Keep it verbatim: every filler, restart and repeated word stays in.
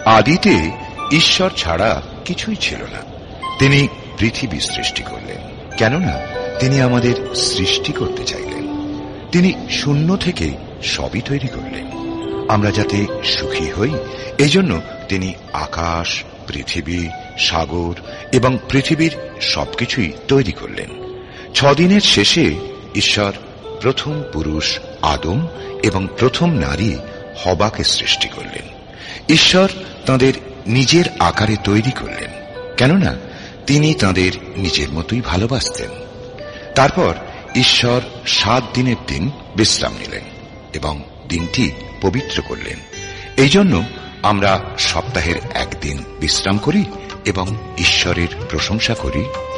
আদিতে ঈশ্বর ছাড়া কিছুই ছিল না। তিনি পৃথিবী সৃষ্টি করলেন, কেননা তিনি আমাদের সৃষ্টি করতে চাইলেন। তিনি শূন্য থেকে সবই তৈরি করলেন আমরা যাতে সুখী হই। এই জন্য তিনি আকাশ, পৃথিবী, সাগর এবং পৃথিবীর সবকিছুই তৈরি করলেন। ছদিনের শেষে ঈশ্বর প্রথম পুরুষ আদম এবং প্রথম নারী হবাকে সৃষ্টি করলেন। ঈশ্বর তাঁদের নিজের আকারে তৈরি করলেন, কেননা তিনি তাঁদের নিজের মতোই ভালোবাসতেন। তারপর ঈশ্বর সাত দিনের দিন বিশ্রাম নিলেন এবং দিনটি পবিত্র করলেন। এই জন্য আমরা সপ্তাহের একদিন বিশ্রাম করি এবং ঈশ্বরের প্রশংসা করি